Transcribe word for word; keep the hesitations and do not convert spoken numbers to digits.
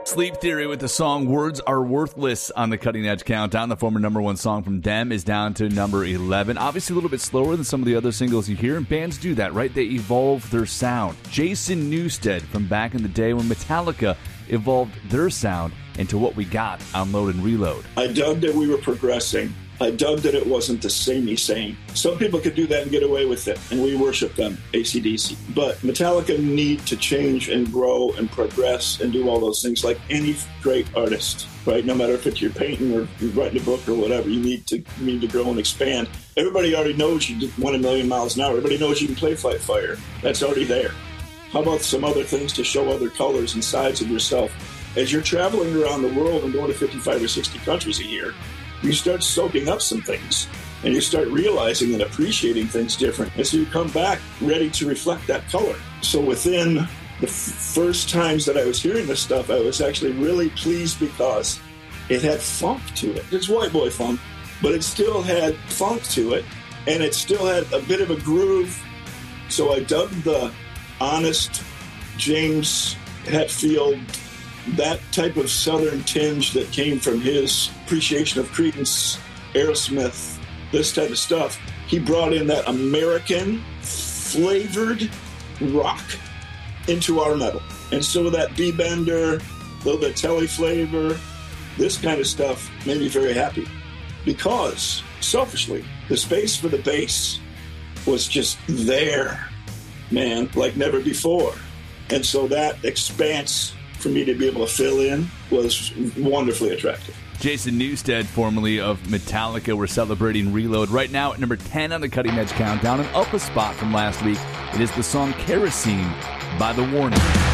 Sleep Theory with the song Words Are Worthless on the Cutting Edge Countdown. The former number one song from them is down to number eleven. Obviously a little bit slower than some of the other singles you hear, and bands do that, right? They evolve their sound. Jason Newsted from back in the day when Metallica evolved their sound into what we got on Load and Reload. I dug that we were progressing. I dug that it wasn't the samey same. Some people could do that and get away with it, and we worship them, A C D C. But Metallica need to change and grow and progress and do all those things like any great artist, right? No matter if it's you're painting or you're writing a book or whatever, you need to you need to grow and expand. Everybody already knows you won a million miles an hour. Everybody knows you can play Fight Fire. That's already there. How about some other things to show other colors and sides of yourself? As you're traveling around the world and going to fifty-five or sixty countries a year, you start soaking up some things and you start realizing and appreciating things different. And so you come back ready to reflect that color. So within the f- first times that I was hearing this stuff, I was actually really pleased because it had funk to it. It's white boy funk, but it still had funk to it, and it still had a bit of a groove. So I dug the honest James Hetfield, that type of southern tinge that came from his appreciation of Creedence, Aerosmith, this type of stuff. He brought in that American flavored rock into our metal. And so that B-Bender, a little bit Telly flavor, this kind of stuff made me very happy. Because, selfishly, the space for the bass was just there, man, like never before. And so that expanse for me to be able to fill in was wonderfully attractive. Jason Newsted, formerly of Metallica, we're celebrating Reload right now at number ten on the Cutting Edge Countdown, and up a spot from last week. It is the song Kerosene by The Warning.